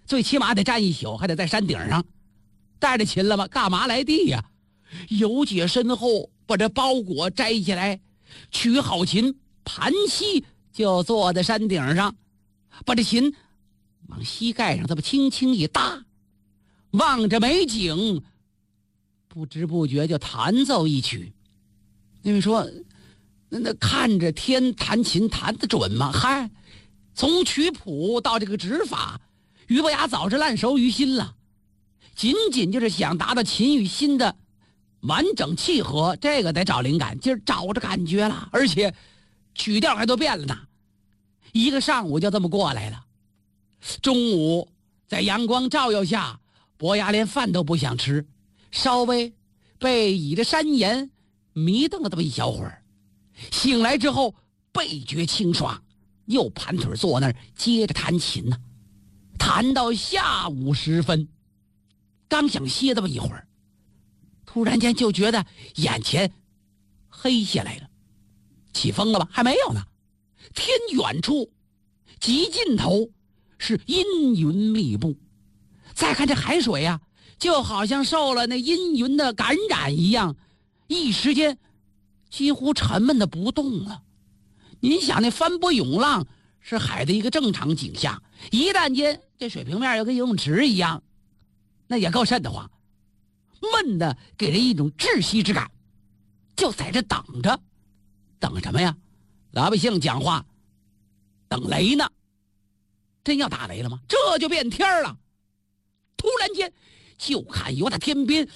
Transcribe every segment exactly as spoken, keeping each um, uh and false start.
最起码得站一宿，还得在山顶上。带着琴了吗？干嘛来地呀？有解身后，把这包裹摘下来，取好琴，盘膝就坐在山顶上，把这琴往膝盖上这么轻轻一搭，望着美景，不知不觉就弹奏一曲。因为说那那看着天弹琴弹得准吗？嗨，从曲谱到这个指法，俞伯牙早是烂熟于心了，仅仅就是想达到琴与心的完整契合，这个得找灵感，今儿找着感觉了，而且曲调还都变了呢。一个上午就这么过来了，中午在阳光照耀下，伯牙连饭都不想吃，稍微被倚着山岩迷瞪了这么一小会儿，醒来之后倍觉清爽，又盘腿坐那儿接着弹琴呢、啊。弹到下午时分，刚想歇这么一会儿，突然间就觉得眼前黑下来了。起风了吧？还没有呢。天远处极尽头是阴云密布，再看这海水啊，就好像受了那阴云的感染一样，一时间几乎沉闷的不动了。您想，那翻波涌浪是海的一个正常景象，一旦间这水平面又跟游泳池一样，那也够瘆得慌，闷的给人一种窒息之感。就在这等着，等什么呀？老百姓讲话，等雷呢。真要打雷了吗？这就变天了。突然间，就看由那天边，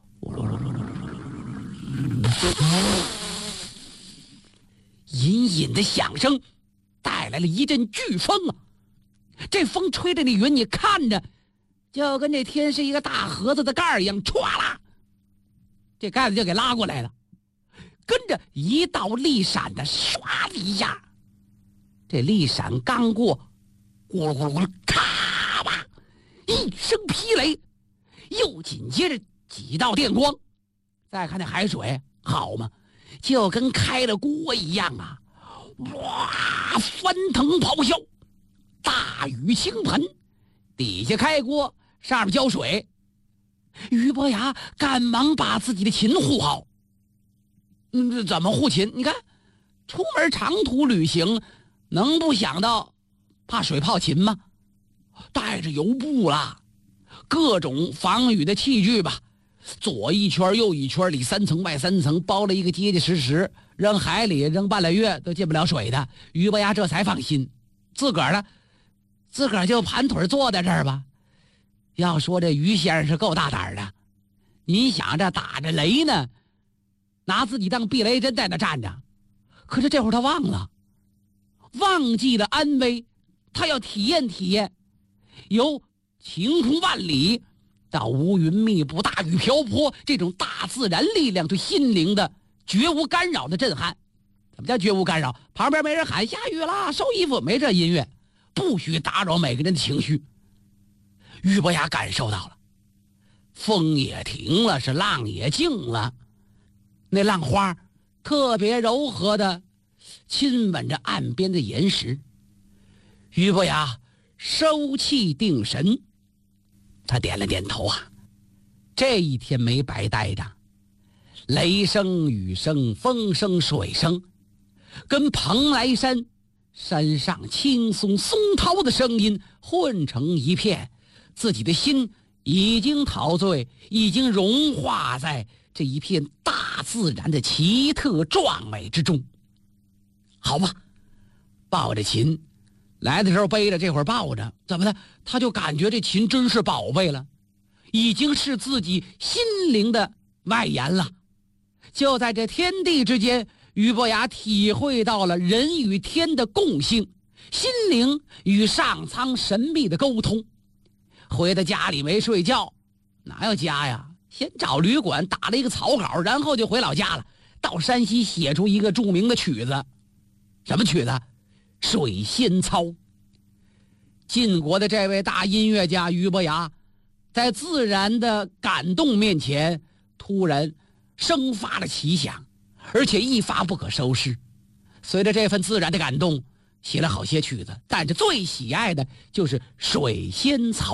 隐隐的响声带来了一阵飓风啊！这风吹着那云，你看着就跟这天是一个大盒子的盖儿一样，歘啦，这盖子就给拉过来了。跟着一道利闪的唰的一下，这利闪刚过，咕噜咕噜咕噜，咔吧，一声霹雷，又紧接着几道电光。再看那海水，好嘛，就跟开了锅一样啊！哇，翻腾咆哮，大雨倾盆，底下开锅，上面浇水。俞伯牙赶忙把自己的琴护好。嗯，怎么护琴？你看，出门长途旅行，能不想到怕水泡琴吗？带着油布啦，各种防雨的器具吧，左一圈右一圈，里三层外三层，包了一个结结实实，扔海里扔半拉月都进不了水的。俞伯牙这才放心，自个儿呢，自个儿就盘腿坐在这儿吧。要说这于先生是够大胆的，您想这打着雷呢，拿自己当避雷针在那站着，可是这会儿他忘了，忘记了安危，他要体验体验由晴空万里到乌云密布、大雨瓢泼这种大自然力量对心灵的绝无干扰的震撼。怎么叫绝无干扰？旁边没人喊下雨啦，收衣服，没这音乐，不许打扰每个人的情绪。俞伯牙感受到了，风也停了，是浪也静了，那浪花特别柔和的亲吻着岸边的岩石。俞伯牙收气定神，他点了点头啊，这一天没白待着，雷声雨声风声水声跟蓬莱山山上青松松涛的声音混成一片，自己的心已经陶醉，已经融化在这一片大自然的奇特壮美之中。好吧，抱着琴来的时候背着，这会儿抱着，怎么的？他就感觉这琴真是宝贝了，已经是自己心灵的外延了。就在这天地之间，俞伯牙体会到了人与天的共性，心灵与上苍神秘的沟通。回到家里没睡觉，哪有家呀？先找旅馆打了一个草稿，然后就回老家了。到山西写出一个著名的曲子，什么曲子？水仙操。晋国的这位大音乐家俞伯牙，在自然的感动面前，突然生发了奇想，而且一发不可收拾。随着这份自然的感动，写了好些曲子，但是最喜爱的就是水仙操。